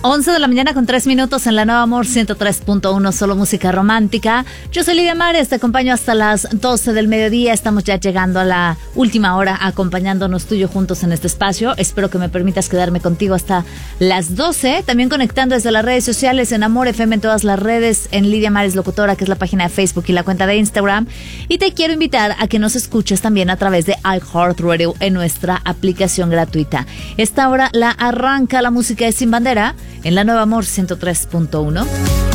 11 de la mañana con 3 minutos en la Nueva Amor 103.1, solo música romántica. Yo soy Lidia Mares, te acompaño hasta las 12 del mediodía. Estamos ya llegando a la última hora acompañándonos tú y yo juntos en este espacio. Espero que me permitas quedarme contigo hasta las 12. También conectando desde las redes sociales en Amor FM en todas las redes, en Lidia Mares Locutora, que es la página de Facebook y la cuenta de Instagram. Y te quiero invitar a que nos escuches también a través de iHeartRadio en nuestra aplicación gratuita. Esta hora la arranca la música de Sin Bandera en la Nueva Amor 103.1.